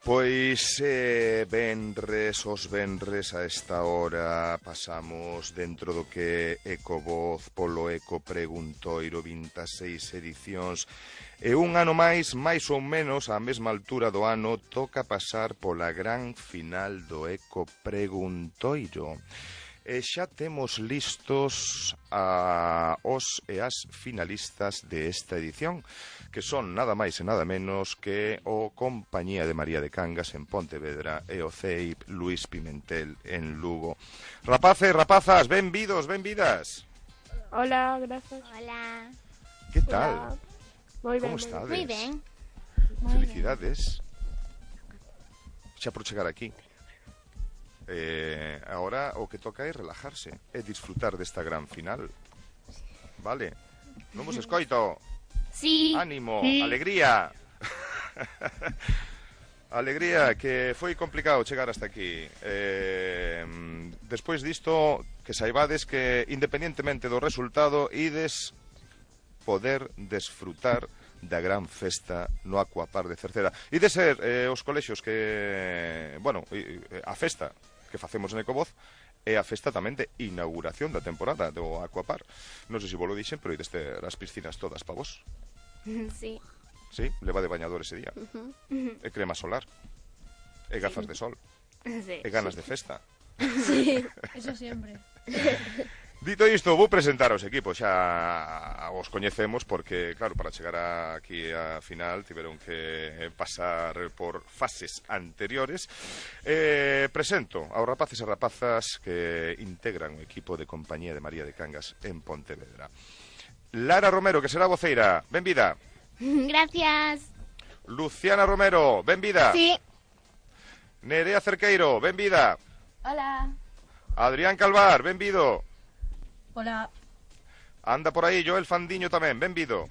Pois os venres a esta hora pasamos dentro do que Ecovoz polo Eco Preguntoiro 26 edicións e un ano máis ou menos á mesma altura do ano toca pasar pola gran final do Eco Preguntoiro. E xa temos listos os e as finalistas de esta edición, que son nada máis e nada menos que o Compañía de María de Cangas en Pontevedra e o CEIP Luís Pimentel en Lugo. Rapaces, rapazas, benvidos, benvidas. Hola, gracias. Hola. Que tal? Moi ben. Como estades? Moi ben. Felicidades. Xa por chegar aquí. Ahora o que toca é relajarse e disfrutar desta gran final. Vale? Non vos escoito. Sí. Ánimo, Sí. alegría. Alegría, que foi complicado chegar hasta aquí. Despois disto, que saibades que independentemente do resultado ides poder desfrutar da gran festa no Aquapar de Cerceda. E de ser os colexios que, bueno, a festa que facemos en Ecovoz é a festa tamén de inauguración da temporada do Aquapar. Non sei se vos lo dixen, pero ides ter as piscinas todas pa vos. Sí. Sí, leva de bañador ese día. E crema solar. E gafas de sol. Sí. E ganas de festa. Sí. Eso siempre. Dito isto, vou presentar os equipos. Xa os coñecemos porque, claro, para chegar aquí a final tiveron que pasar por fases anteriores. Presento aos rapaces e rapazas que integran o equipo de Compañía de María de Cangas en Pontevedra. Lara Romero, que será voceira, benvida. Gracias. Luciana Romero, benvida. Sí. Nerea Cerqueiro, benvida. Hola. Adrián Calvar, benvido. Hola. Anda por aí Joel Fandiño tamén, benvido.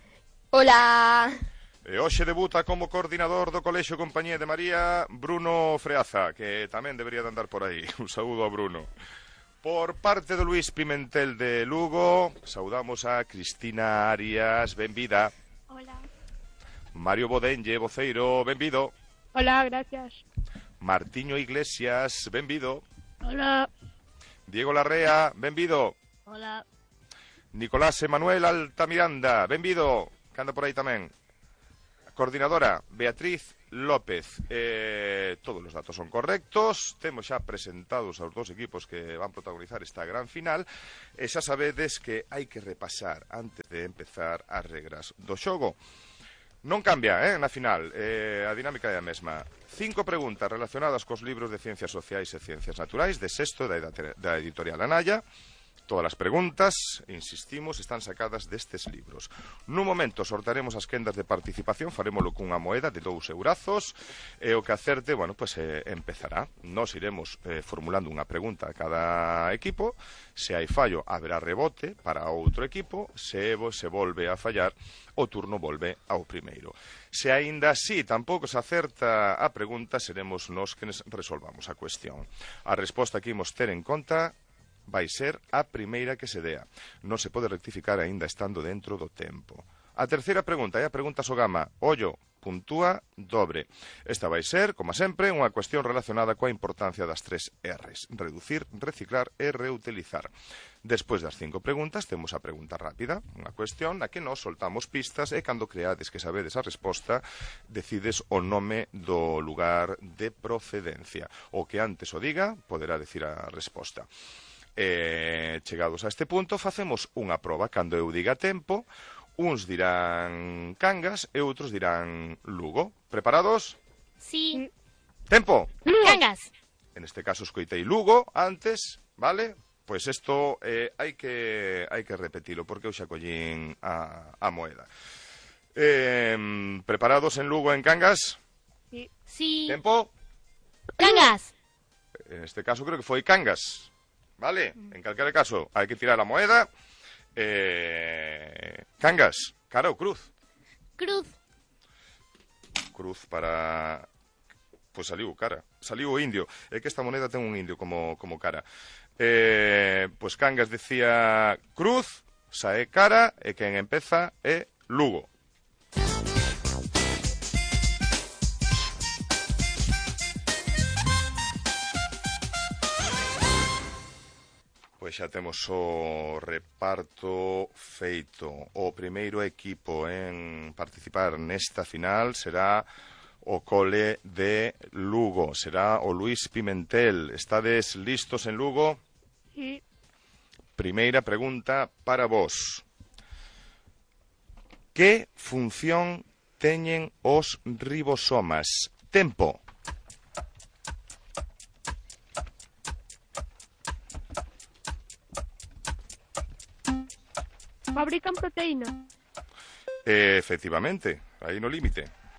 Hola. E hoxe debuta como coordinador do Colexio Compañía de María Bruno Freaza, que tamén debería de andar por aí. Un saúdo a Bruno. Por parte do Luís Pimentel de Lugo, saudamos a Cristina Arias, benvida. Hola. Mario Bodenlle, voceiro, benvido. Hola, gracias. Martiño Iglesias, benvido. Hola. Diego Larrea, benvido. Hola. Nicolás Emanuel Altamiranda, benvido, que anda por aí tamén. Coordinadora, Beatriz López. Todos os datos son correctos. Temos xa presentados aos dos equipos que van protagonizar esta gran final. E xa sabedes que hai que repasar antes de empezar as regras do xogo. Non cambia, na final, a dinámica é a mesma. 5 preguntas relacionadas cos libros de Ciencias Sociais e Ciencias Naturais de sexto da editorial Anaya. Todas as preguntas, insistimos, están sacadas destes libros. Nun momento sortaremos as quendas de participación, farémolo cunha moeda de 2 eurazos, e o que acerte, bueno, pues empezará. Nos iremos formulando unha pregunta a cada equipo. Se hai fallo, haberá rebote para outro equipo. Se volve a fallar, o turno volve ao primeiro. Se aínda así tampouco se acerta a pregunta, seremos nós que resolvamos a cuestión. A resposta que imos ter en conta vai ser a primeira que se dea. Non se pode rectificar aínda estando dentro do tempo. A terceira pregunta é a pregunta Sogama. Ollo, puntúa dobre. Esta vai ser, como sempre, unha cuestión relacionada coa importancia das 3 R's. Reducir, reciclar e reutilizar. Despois das 5 preguntas, temos a pregunta rápida, unha cuestión na que nos soltamos pistas e cando creades que sabedes a resposta, decides o nome do lugar de procedencia. O que antes o diga, poderá decir a resposta. Chegados a este punto, facemos unha proba. Cando eu diga tempo, uns dirán Cangas e outros dirán Lugo. Preparados? Sí. Tempo. Cangas. En este caso escoitei Lugo antes, vale? Pois isto hai que repetilo, porque eu xa collín a moeda. Preparados en Lugo, en Cangas? Sí. Tempo. Cangas. En este caso creo que foi Cangas. Vale, en calquera caso, hai que tirar a moeda. Cangas, cara ou cruz? Cruz. Cruz para... Pois saliu cara, saliu o indio. É que esta moneda ten un indio como cara. Pois Cangas decía cruz, sae cara, e quen empeza é Lugo. Pois xa temos o reparto feito. O primeiro equipo en participar nesta final será o cole de Lugo. Será o Luís Pimentel. Estades listos en Lugo? Sí. Primeira pregunta para vos. Que función teñen os ribosomas? Tempo. Fabrican proteína. Efectivamente, aí no límite.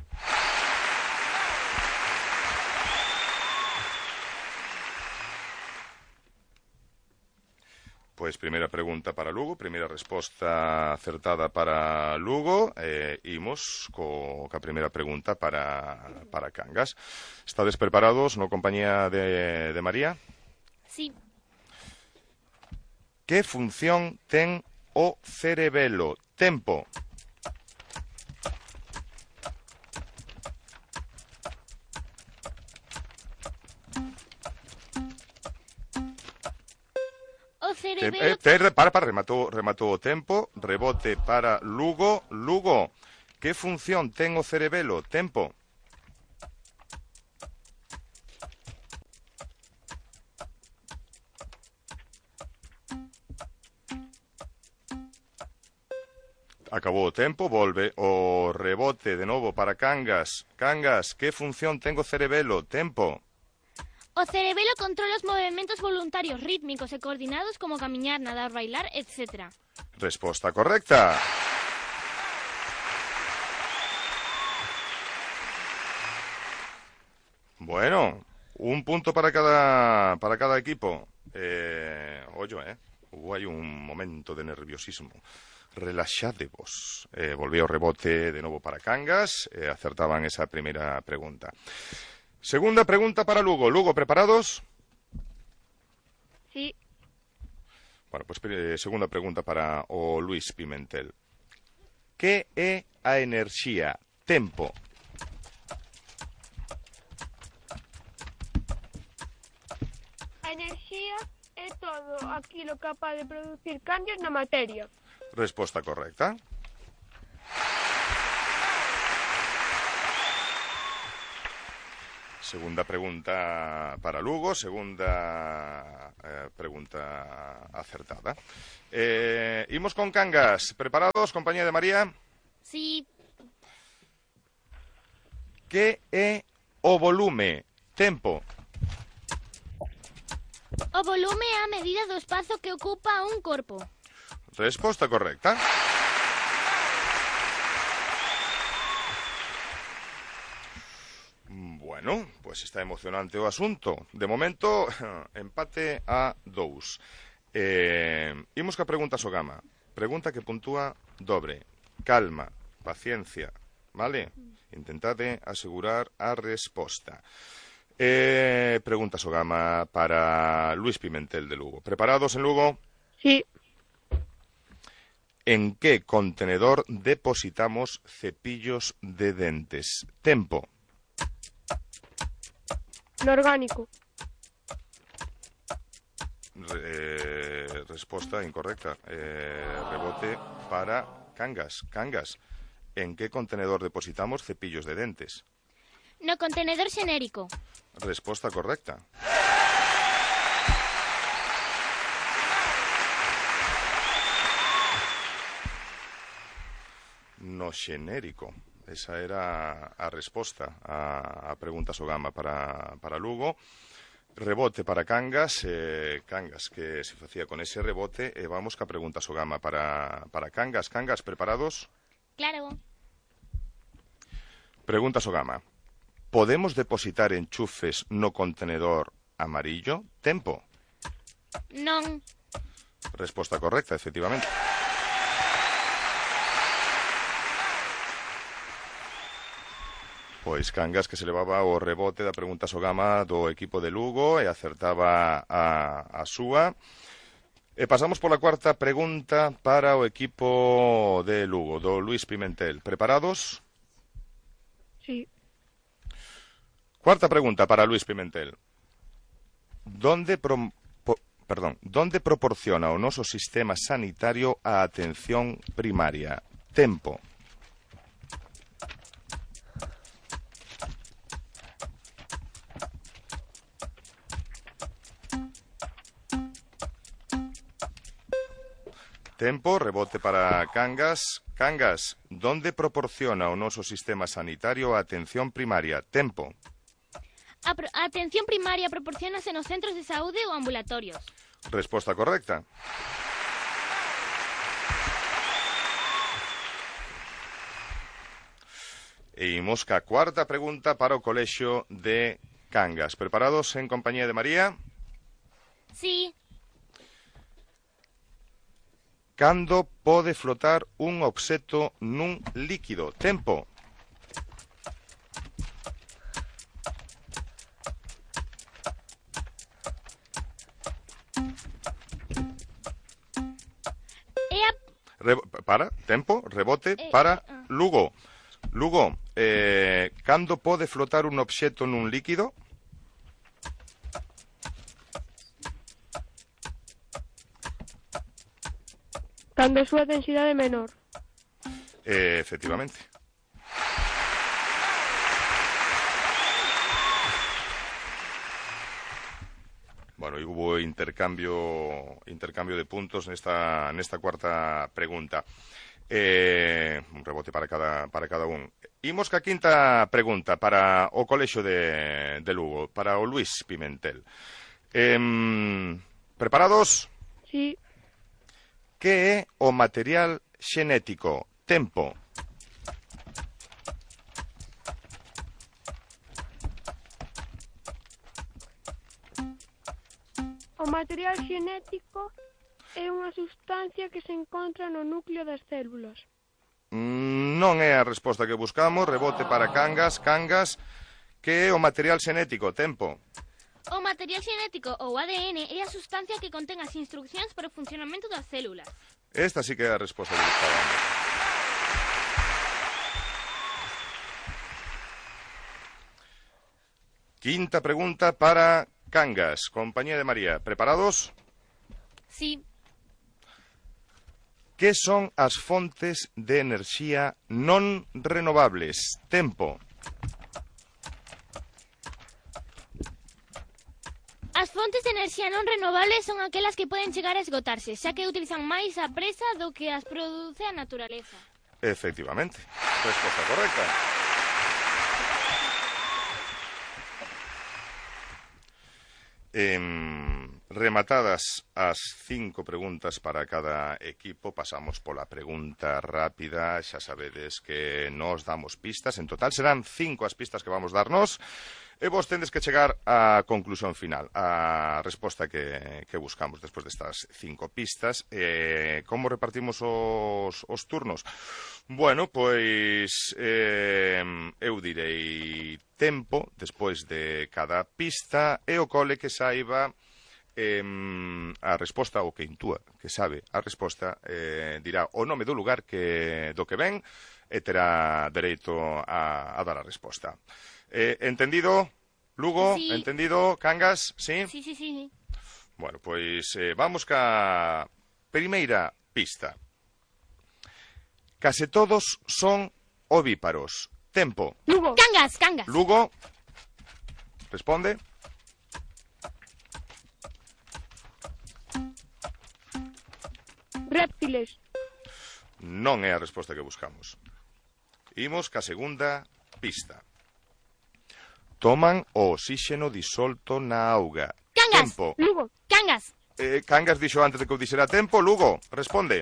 Pois primeira pregunta para Lugo, primeira resposta acertada para Lugo, imos ca primeira pregunta para Cangas. Estades preparados no compañía de María? Sí. Que función ten o cerebelo? Tempo. O cerebelo... Rematou o tempo. Rebote para Lugo. Lugo, que función ten o cerebelo? Tempo. Acabou o tempo, volve o rebote de novo para Cangas. Cangas, que función ten o cerebelo? Tempo. O cerebelo controla os movimentos voluntarios rítmicos e coordinados como camiñar, nadar, bailar, etc. Resposta correcta. Bueno, un punto para cada equipo. Hubo aí un momento de nerviosismo. Relaxadevos. Volveu o rebote de novo para Cangas. Acertaban esa primeira pregunta. Segunda pregunta para Lugo. Lugo, preparados? Sí. Bueno, pues segunda pregunta para o Luís Pimentel. Que é a enerxía? Tempo. A enerxía é todo aquilo capaz de producir cambios na materia. Resposta correcta. Segunda pregunta para Lugo, segunda pregunta acertada. Imos con Cangas. ¿Preparados, compañía de María? Sí. Que é o volume? Tempo. O volume é a medida do espazo que ocupa un corpo. Resposta correcta. Bueno, pues está emocionante o asunto. De momento, empate a 2. Imos ca pregunta Sogama. Pregunta que puntúa dobre. Calma, paciencia, vale? Intentade asegurar a resposta. Pregunta Sogama para Luís Pimentel de Lugo. ¿Preparados en Lugo? Sí. ¿En qué contenedor depositamos cepillos de dentes? Tempo. No orgánico. Resposta incorrecta. Rebote para Cangas. Cangas, ¿en qué contenedor depositamos cepillos de dentes? No contenedor xenérico. Resposta correcta. No xenérico. Esa era a resposta a pregunta Sogama para Lugo. Rebote para Cangas. Cangas, que se facía con ese rebote. Vamos ca pregunta Sogama para Cangas. Cangas, ¿preparados? Claro. Pregunta Sogama. ¿Podemos depositar enchufes no contenedor amarillo? Tempo. Non. Resposta correcta, efectivamente. Pois Cangas, que se levaba o rebote da pregunta Sogama do equipo de Lugo e acertaba a súa. E pasamos pola cuarta pregunta para o equipo de Lugo, do Luís Pimentel. Preparados? Sí. Cuarta pregunta para Luís Pimentel. ¿Dónde Donde proporciona o noso sistema sanitario a atención primaria? Tempo. Tempo, rebote para Cangas. Cangas, donde proporciona o noso sistema sanitario a atención primaria? Tempo. A atención primaria proporciónase nos centros de saúde ou ambulatorios. Resposta correcta. E imos ca cuarta pregunta para o colexio de Cangas. Preparados en compañía de María? Sí. Cando pode flotar un obxecto nun líquido? Tempo. Tempo, rebote para Lugo. Lugo, cando pode flotar un obxecto nun líquido? Cando a súa densidade é menor. Efectivamente. Bueno, e hubo intercambio de puntos nesta cuarta pregunta. Un rebote para cada un. Imos ca quinta pregunta para o colexio de Lugo, para o Luís Pimentel. Preparados? Sí. Que é o material xenético? Tempo. O material xenético é unha sustancia que se encontra no núcleo das células. Non é a resposta que buscamos. Rebote para Cangas. Cangas, que é o material xenético? Tempo. O material xenético ou ADN é a sustancia que contén as instruccións para o funcionamento das células. Esta sí que é a resposta que buscábamos. Quinta pregunta para Cangas, compañía de María. Preparados? Sí. Que son as fontes de enerxía non renovables? Tempo. As fontes de enerxía non renovables son aquelas que poden chegar a esgotarse, xa que utilizan máis a presa do que as produce a naturaleza. Efectivamente. Resposta correcta. Rematadas as 5 preguntas para cada equipo, pasamos pola pregunta rápida. Xa sabedes que nos damos pistas. En total serán 5 as pistas que vamos darnos. E vos tendes que chegar á conclusión final, a resposta que buscamos despois destas 5 pistas. Como repartimos os turnos? Bueno, pois eu direi tempo despois de cada pista e o cole que saiba a resposta, ou que intúa que sabe a resposta, dirá o nome do lugar do que ven e terá dereito a dar a resposta. Entendido, Lugo? Sí. Entendido, Cangas? Sí? Sí. Bueno, pois vamos ca primeira pista. Case todos son ovíparos. Tempo. Lugo. Cangas. Lugo. Responde. Réptiles. Non é a resposta que buscamos. Imos ca segunda pista. Toman o oxíxeno disolto na auga. Cangas. Tempo. Lugo. Cangas. Cangas dixo antes de que eu dixera tempo. Lugo, responde.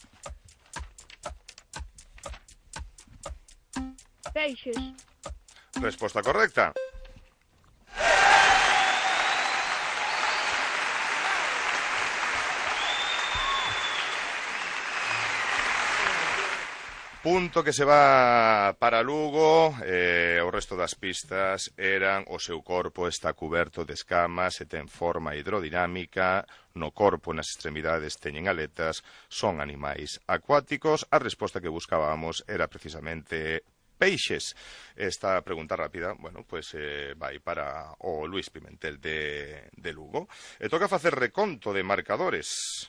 Peixes. Resposta correcta. Punto que se va para Lugo. O resto das pistas eran: o seu corpo está cuberto de escamas e ten forma hidrodinámica, no corpo e nas extremidades teñen aletas, son animais acuáticos. A resposta que buscábamos era precisamente peixes. Esta pregunta rápida, bueno, pues vai para o Luís Pimentel de Lugo. E toca facer reconto de marcadores.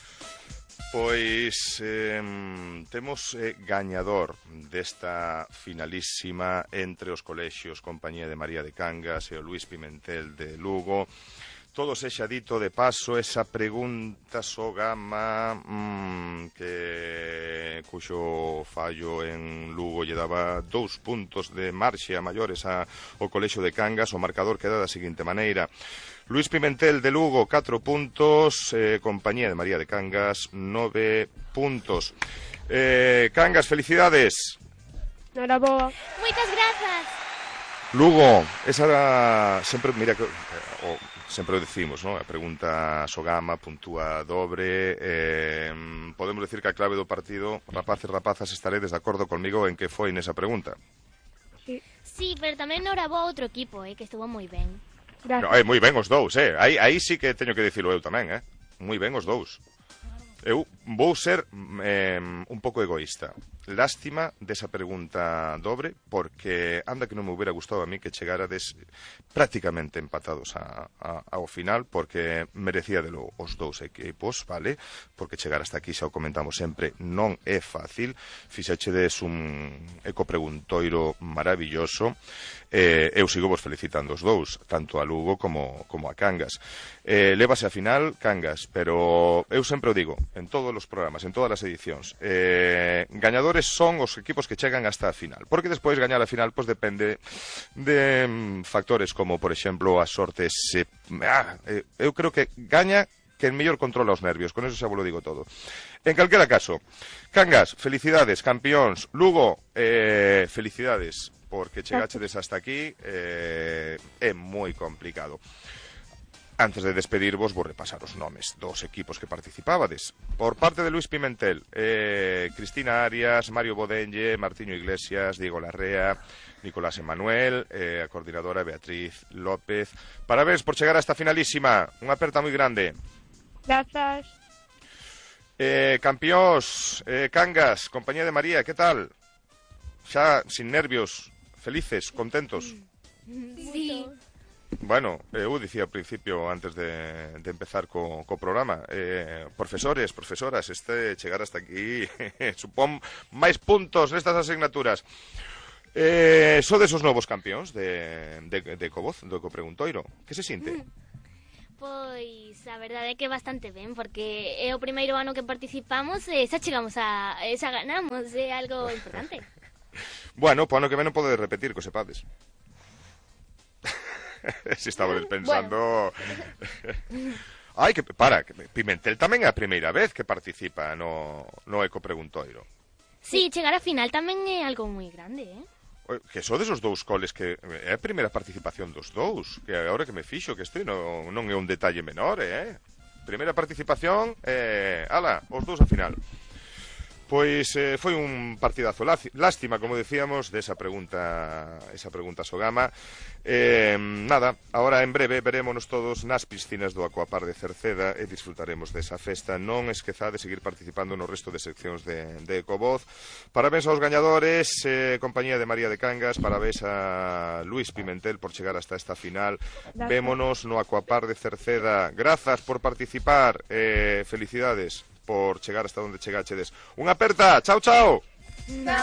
Pois temos gañador desta finalísima entre os colexios Compañía de María de Cangas e o Luís Pimentel de Lugo. Todo sexa dito de paso, esa pregunta Sogama que cuxo fallo en Lugo lle daba 2 puntos de marxe a maiores ao colexio de Cangas. O marcador queda da seguinte maneira: Luís Pimentel de Lugo 4 puntos, Compañía de María de Cangas 9 puntos. Cangas, felicidades. Noraboa. Moitas grazas. Lugo, esa era sempre, mira que sempre o decimos, ¿no? A pregunta Sogama puntúa dobre. Podemos decir que a clave do partido, rapaces, rapazas, estaredes de acordo conmigo en que foi nesa pregunta. Sí, pero tamén noraboa outro equipo, que estuvo moi ben. Gracias. No, moi ben os dous, aí sí que teño que dicilo eu tamén, moi ben os dous. Eu vou ser un pouco egoísta. Lástima desa pregunta dobre, porque anda que non me hubiera gustado a mí que chegarades prácticamente empatados ao final, porque merecía delo os dous equipos, vale? Porque chegar hasta aquí, xa o comentamos sempre, non é fácil. Fixachedes un ecopreguntoiro maravilloso. Eu sigo vos felicitando os dous, tanto a Lugo como a Cangas. Lévase a final Cangas, pero eu sempre o digo, en todos os programas, en todas as edicións, gañadores son os equipos que chegan hasta a final, porque despois gañar a final pois depende de factores como, por exemplo, a sorte. Eu creo que gaña quen mellor controla os nervios, con eso xa vos lo digo todo. En calquera caso, Cangas, felicidades, campións. Lugo, felicidades, porque chegachedes hasta aquí, é moi complicado. Antes de despedirvos, vou repasar os nomes dos equipos que participábades. Por parte de Luís Pimentel, Cristina Arias, Mario Bodenlle, Martiño Iglesias, Diego Larrea, Nicolás Emanuel, a coordinadora Beatriz López. Parabéns por chegar a esta finalísima. Unha aperta moi grande. Grazas. Campións, Cangas, Compañía de María, que tal? Xa sin nervios, felices, contentos? Sí. Bueno, eu dicía ao principio, antes de empezar co programa, profesores, profesoras, chegar hasta aquí supón máis puntos nestas asignaturas. Sodes os novos campións de Ecovoz, do Ecopreguntoiro. Que se sinte? Pois a verdade é que bastante ben, porque é o primeiro ano que participamos e xa chegamos xa ganamos, é algo importante. Bueno, po ano que ven non podedes repetir, que sepades. Si estaba pensando... Ai, que Pimentel tamén é a primeira vez que participa no Ecopreguntoiro. Sí, chegar a final tamén é algo moi grande, Que sodes os dous coles, que é a primeira participación dos dous, que agora que me fixo que isto non é un detalle menor, primeira participación, ala, os dous a final. Pois foi un partidazo. Lástima, como decíamos, esa pregunta Sogama. Nada, ahora en breve verémonos todos nas piscinas do Aquapar de Cerceda e disfrutaremos desa festa. Non esquezade seguir participando no resto de seccións de Ecovoz. Parabéns aos gañadores, Compañía de María de Cangas, parabéns a Luís Pimentel por chegar hasta esta final. Gracias. Vémonos no Aquapar de Cerceda. Grazas por participar, felicidades por chegar hasta onde chegachedes. Unha aperta, chao, chao.